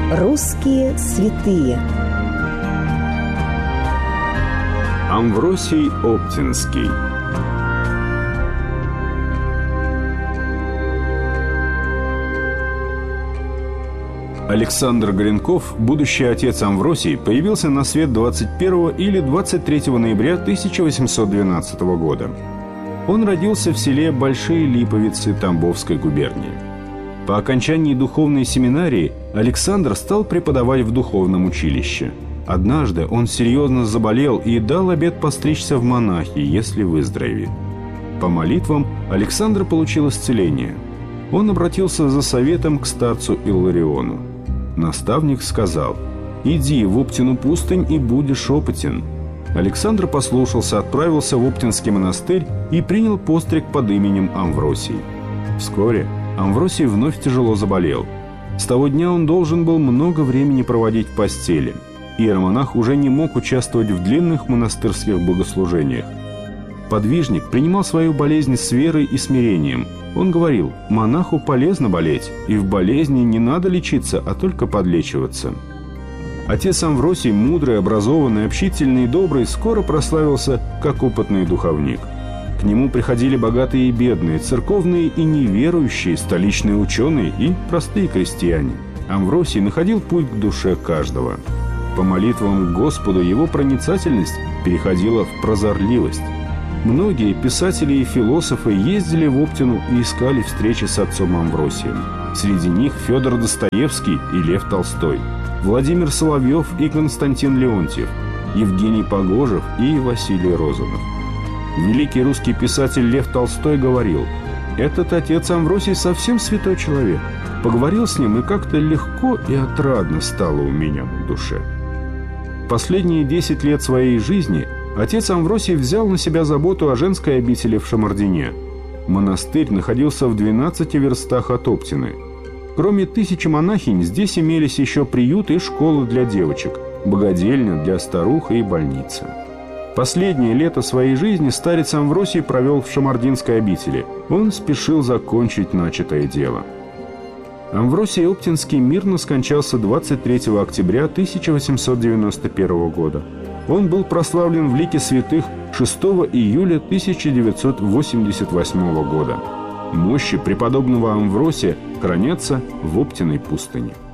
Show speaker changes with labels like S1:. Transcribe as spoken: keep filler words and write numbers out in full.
S1: Русские святые.
S2: Амвросий Оптинский. Александр Гренков, будущий отец Амвросий, появился на свет двадцать первого или двадцать третьего ноября тысяча восемьсот двенадцатого года. Он родился в селе Большие Липовицы Тамбовской губернии. По окончании духовной семинарии Александр стал преподавать в духовном училище. Однажды он серьезно заболел и дал обет постричься в монахи, если выздоровеет. По молитвам Александр получил исцеление. Он обратился за советом к старцу Иллариону. Наставник сказал: «Иди в Оптину пустынь и будешь опытен». Александр послушался, отправился в Оптинский монастырь и принял постриг под именем Амвросий. Вскоре Амвросий вновь тяжело заболел. С того дня он должен был много времени проводить в постели. Иеромонах уже не мог участвовать в длинных монастырских богослужениях. Подвижник принимал свою болезнь с верой и смирением. Он говорил: монаху полезно болеть, и в болезни не надо лечиться, а только подлечиваться. Отец Амвросий, мудрый, образованный, общительный и добрый, скоро прославился как опытный духовник. К нему приходили богатые и бедные, церковные и неверующие, столичные ученые и простые крестьяне. Амвросий находил путь к душе каждого. По молитвам к Господу его проницательность переходила в прозорливость. Многие писатели и философы ездили в Оптину и искали встречи с отцом Амвросием. Среди них Федор Достоевский и Лев Толстой, Владимир Соловьев и Константин Леонтьев, Евгений Погожев и Василий Розанов. Великий русский писатель Лев Толстой говорил: «Этот отец Амвросий совсем святой человек. Поговорил с ним, и как-то легко и отрадно стало у меня в душе». Последние десять лет своей жизни отец Амвросий взял на себя заботу о женской обители в Шамардине. Монастырь находился в двенадцати верстах от Оптины. Кроме тысячи монахинь, здесь имелись еще приют и школы для девочек, богадельня для старух и больница. Последнее лето своей жизни старец Амвросий провел в Шамардинской обители. Он спешил закончить начатое дело. Амвросий Оптинский мирно скончался двадцать третьего октября тысяча восемьсот девяносто первого года. Он был прославлен в лике святых шестого июля тысяча девятьсот восемьдесят восьмого года. Мощи преподобного Амвросия хранятся в Оптиной пустыне.